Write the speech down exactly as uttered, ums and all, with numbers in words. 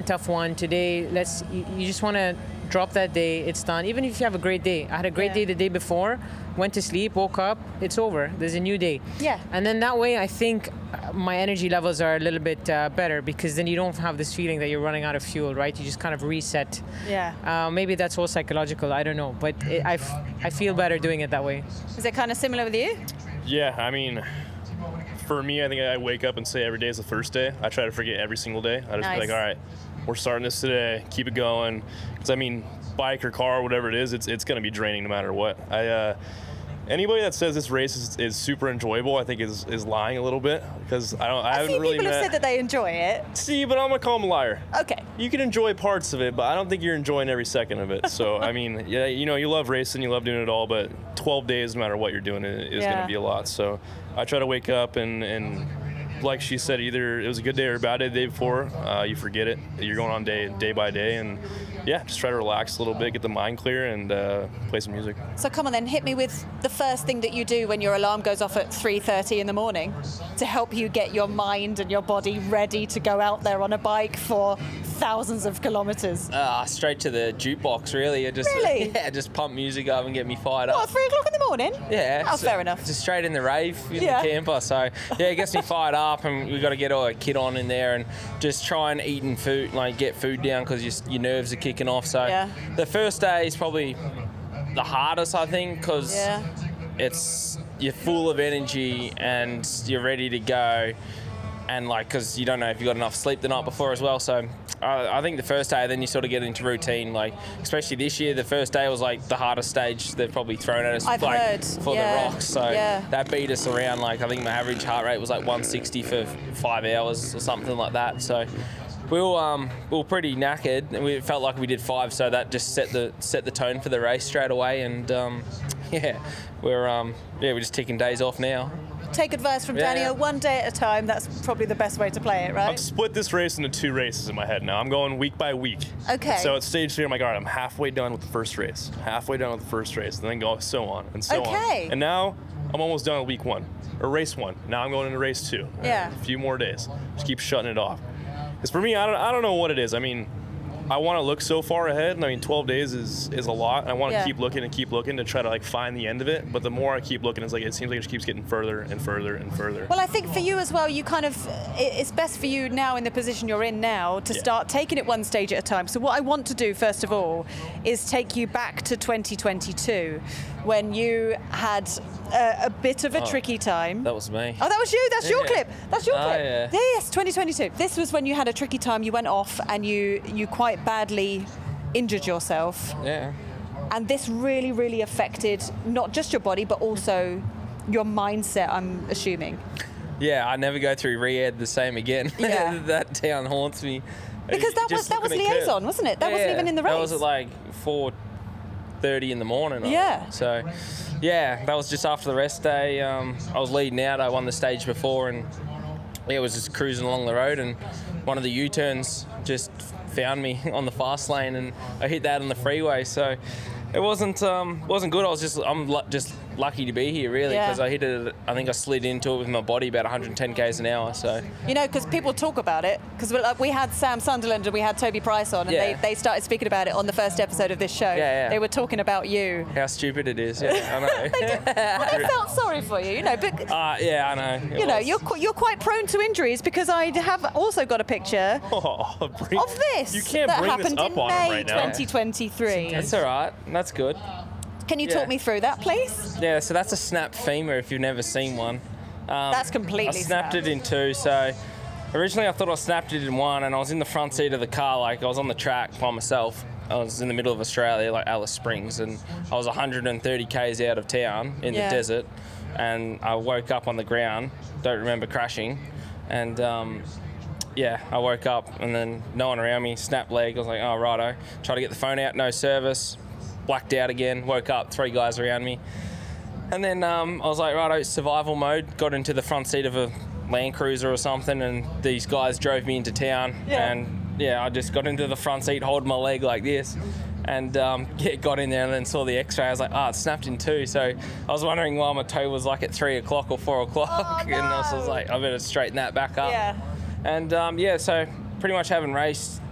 tough one today. Let's. You, you just want to drop that day. It's done. Even if you have a great day. I had a great yeah. day the day before. Went to sleep, woke up. It's over. There's a new day. Yeah. And then that way, I think my energy levels are a little bit uh, better, because then you don't have this feeling that you're running out of fuel, right? You just kind of reset. Yeah. Uh, maybe that's all psychological. I don't know, but it, I, f- I feel better doing it that way. Is it kind of similar with you? Yeah, I mean, for me, I think I wake up and say every day is the first day. I try to forget every single day. I just Nice. be like, all right, we're starting this today. Keep it going. Because I mean, bike or car, whatever it is, it's it's going to be draining no matter what. I uh, anybody that says this race is, is super enjoyable, I think is is lying a little bit, because I don't. I A haven't few really people met. have said that they enjoy it. See, but I'm gonna call them a liar. Okay. You can enjoy parts of it, but I don't think you're enjoying every second of it. So I mean, yeah, you know, you love racing, you love doing it all, but twelve days, no matter what you're doing, is Yeah. gonna be a lot. So I try to wake up and and. Like she said, either it was a good day or a bad day the day before, uh, you forget it. You're going on day day by day, and yeah, just try to relax a little bit, get the mind clear, and uh, play some music. So come on then, hit me with the first thing that you do when your alarm goes off at three thirty in the morning to help you get your mind and your body ready to go out there on a bike for thousands of kilometres. Uh, straight to the jukebox, really. I just, Really? Yeah, just pump music up and get me fired What, up. three o'clock in the morning? Yeah. Oh, so- fair enough. Just straight in the rave in Yeah. the camper. So, yeah, it gets me fired up, and we've got to get all our kit on in there and just try and eat and food, like get food down, because your, your nerves are kicking off. So, Yeah. the first day is probably the hardest, I think, because Yeah. it's you're full of energy and you're ready to go, and like because you don't know if you got enough sleep the night before as well. So I, I think the first day, then you sort of get into routine. Like especially this year, the first day was like the hardest stage they've probably thrown at us. I've like, heard, for yeah, the rocks. So yeah. that beat us around. Like I think my average heart rate was like one sixty for five hours or something like that. So. We were, um, we were pretty knackered, and we felt like we did five, so that just set the set the tone for the race straight away. And um, yeah, we're um, yeah we're just taking days off now. Take advice from Yeah. Daniel, one day at a time. That's probably the best way to play it, I've right? split this race into two races in my head now. I'm going week by week. Okay. So at stage three, I'm like, all right, I'm halfway done with the first race, halfway done with the first race, and then go so on and so Okay. on. And now I'm almost done with week one, or race one. Now I'm going into race two. Yeah. A few more days. Just keep shutting it off. Because for me, I don't, I don't know what it is. I mean, I want to look so far ahead, and I mean, twelve days is, is a lot. And I want to Yeah. keep looking and keep looking to try to like find the end of it. But the more I keep looking, it's like it seems like it just keeps getting further and further and further. Well, I think for you as well, you kind of, it- it's best for you now in the position you're in now to Yeah. start taking it one stage at a time. So what I want to do, first of all, is take you back to twenty twenty-two when you had a, a bit of a Oh, tricky time. That was me. Oh, that was you. That's your Yeah. clip. That's your Oh, clip. yeah. Yes, twenty twenty-two. This was when you had a tricky time. You went off and you you quite badly injured yourself. Yeah. And this really, really affected not just your body, but also your mindset, I'm assuming. Yeah, I never go through rehab the same again. Yeah. That town haunts me. Because that was Just that was looking at Kurt. liaison, wasn't it? That wasn't Yeah, even in the race. That was at like four thirty in the morning. I Yeah. think. So, yeah, that was just after the rest day. Um, I was leading out. I won the stage before, and yeah, I was just cruising along the road, and one of the U-turns just found me on the fast lane, and I hit that on the freeway. So it wasn't um, wasn't good. I was just I'm lu- just lucky to be here, really, Yeah. because I hit it. I think I slid into it with my body about one hundred ten k's an hour. So You know, because people talk about it. Because like, we had Sam Sunderland and we had Toby Price on, and Yeah. they, they started speaking about it on the first episode of this show. Yeah, yeah. They were talking about you. how stupid it is. Yeah, I know. They, did, well, they felt sorry for you, you know. But Uh, yeah, I know. It you know, was- you're qu- you're quite prone to injuries because I have also got a picture Oh, bring, of this You can't that bring this happened up in on May him right now. twenty twenty-three. That's all right. That's good. Can you Yeah. talk me through that, please? Yeah, so that's a snap femur if you've never seen one. Um, That's completely I snapped snapped. it in two. So originally I thought I snapped it in one, and I was in the front seat of the car, like I was on the track by myself. I was in the middle of Australia, like Alice Springs, and I was one hundred thirty k's out of town in Yeah. the desert, and I woke up on the ground. Don't remember crashing, and um, yeah, I woke up and then no one around me. Snapped leg. I was like, oh righto. Tried to get the phone out, no service. Blacked out again. Woke up, three guys around me. And then um, I was like, righto, survival mode. Got into the front seat of a Land Cruiser or something, and these guys drove me into town. Yeah. And yeah, I just got into the front seat, holding my leg like this, and um, yeah, got in there and then saw the X-ray. I was like, oh, it snapped in two. So I was wondering why my toe was like at three o'clock or four o'clock, Oh, and I was no. like, I better straighten that back up. Yeah. And um, yeah, so pretty much haven't raced